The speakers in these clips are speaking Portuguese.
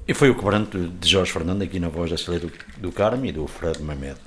E foi o quebranto de Jorge Fernando aqui na voz da Célia do Carmo e do Fred Mamed.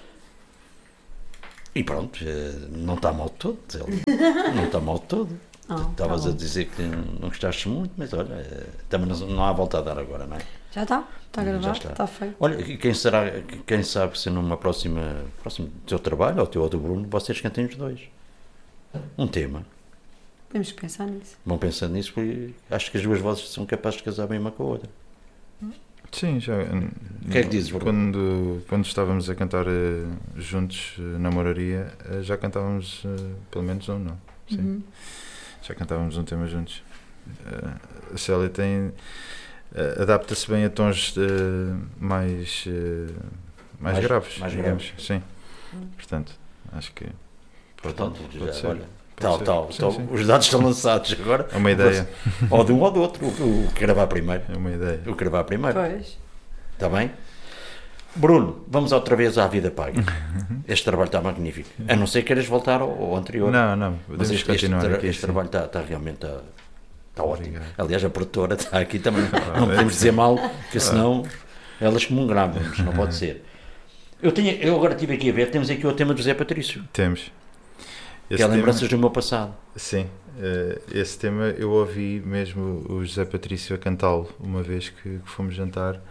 E pronto, não está mal de todo, Zélia. Não está mal de todo. Estavas a dizer que não gostaste muito, mas olha, também não há volta a dar agora, não é? Já está? Está gravado? Está feito? Olha, quem sabe se numa próximo teu trabalho, ou teu ou do Bruno, vocês cantem os dois. Um tema. Temos que pensar nisso. Vão pensando nisso, porque acho que as duas vozes são capazes de casar bem uma com a outra. Sim, já. O que é que dizes, Bruno? Quando estávamos a cantar juntos na Moraria, já cantávamos pelo menos um, não? Sim. Já cantávamos um tema juntos. A Célia tem. Adapta-se bem a tons mais graves, mais digamos. graves. Sim. Portanto, acho que. Portanto, pode ser. olha. Sim. Os dados estão lançados agora. É uma ideia. Ou de um ou do outro. O que gravar primeiro. É uma ideia. O que gravar primeiro. Pois. Está bem? Bruno, vamos outra vez à vida paga. Este trabalho está magnífico. A não ser que queiras voltar ao anterior. Não. Mas este trabalho está realmente está ótimo. Obrigado. Aliás, a produtora está aqui também. Não podemos dizer mal, porque senão elas comungram-nos. Não pode ser. Eu agora estive aqui a ver, temos aqui o tema do Zé Patrício. Temos. Que é lembranças do meu passado. Sim, esse tema eu ouvi mesmo o José Patrício a cantá-lo uma vez que fomos jantar,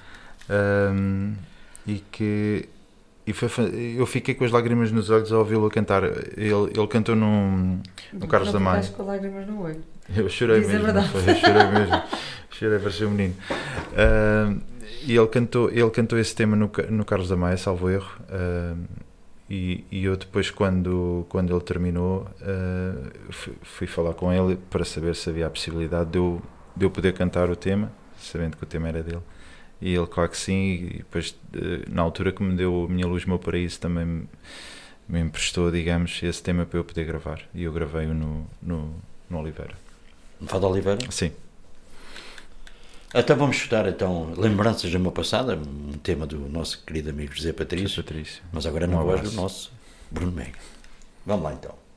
eu fiquei com as lágrimas nos olhos ao ouvi-lo a cantar. Ele cantou no Carlos da Maia. Com lágrimas no olho. Eu chorei mesmo. Chorei para ser um menino. E ele cantou esse tema no Carlos da Maia, salvo erro. E eu depois, quando ele terminou, fui falar com ele para saber se havia a possibilidade de eu poder cantar o tema, sabendo que o tema era dele. E ele, claro que sim, e depois, na altura que me deu a Minha Luz, Meu Paraíso, também me emprestou, digamos, esse tema para eu poder gravar. E eu gravei-o no Oliveira. No Fado Oliveira? Sim. Então vamos escutar Lembranças do Meu Passado, um tema do nosso querido amigo José Patrício. Mas agora na voz do nosso Bruno Mega. Vamos lá então.